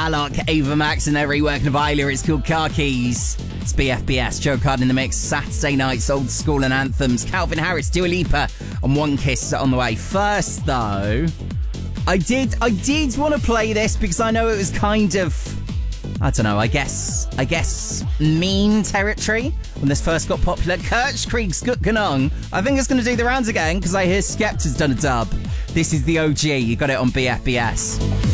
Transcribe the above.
Alok, Ava Max, and their reworking of Isla. It's called Car Keys. It's BFBS, Joe Card in the mix, Saturday nights, old school and anthems. Calvin Harris, Dua Lipa, and One Kiss on the way. First, though, I did want to play this because I know it was kind of, I don't know, I guess meme territory when this first got popular. Kirchkrieg's Gut Ganong. I think it's going to do the rounds again because I hear Skepta's done a dub. This is the OG. You got it on BFBS.